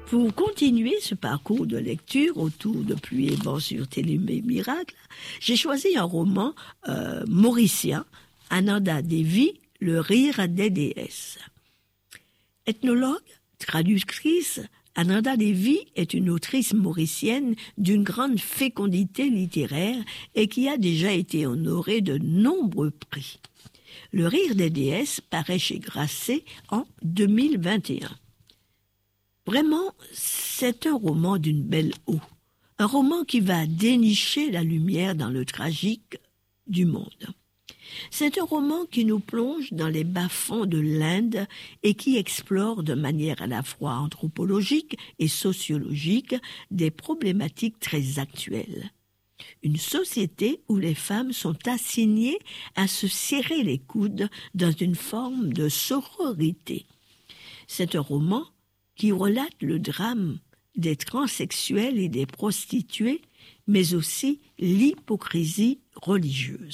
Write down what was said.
Pour continuer ce parcours de lecture autour de Pluie et vent sur Télé Miracle, j'ai choisi un roman mauricien, Ananda Devi, Le rire des déesses. Ethnologue, traductrice, Ananda Devi est une autrice mauricienne d'une grande fécondité littéraire et qui a déjà été honorée de nombreux prix. Le rire des déesses paraît chez Grasset en 2021. Vraiment, c'est un roman d'une belle eau. Un roman qui va dénicher la lumière dans le tragique du monde. C'est un roman qui nous plonge dans les bas-fonds de l'Inde et qui explore de manière à la fois anthropologique et sociologique des problématiques très actuelles. Une société où les femmes sont assignées à se serrer les coudes dans une forme de sororité. C'est un roman qui relate le drame des transsexuels et des prostituées, mais aussi l'hypocrisie religieuse.